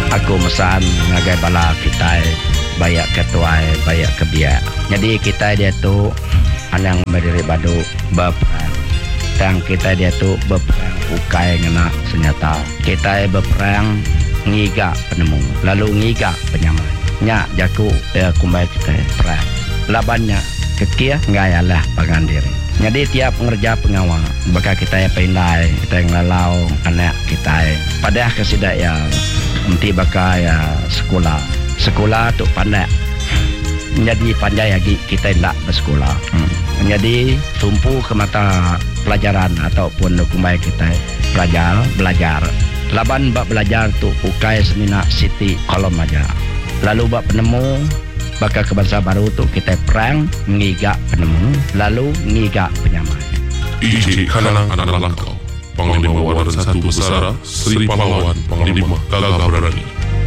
Aku mesan ngagai bala kita bayak ketua bayak kebiak. Jadi kita dia tu anang berdiri badu berperang. Dan kita dia tu berperang ukai ngena senjata. Kita berperang ngiga penemu, lalu ngiga penyamai. Nya jaku kumbai kita perang. Labannya kekia ngayalah pangan diri. Jadi tiap ngerja pengawal bakal kita pindai, kita ngelalau anak kita. Padahal kesidak ya mesti bakal ya sekolah tu pandai. Jadi pandai lagi kita tidak bersekolah. Jadi tumpu ke mata pelajaran ataupun kumbai kita belajar. Laban bak belajar tu ukai semina Siti kolom aja. Lalu bak penemu bakal ke bangsa baru tu kita perang ngigak penemu lalu ngigak penyamai. IJ Kanang Anak Langkau, Panglima Waran 1 Besara, Sri Pahlawan Panglima Gagah Berani.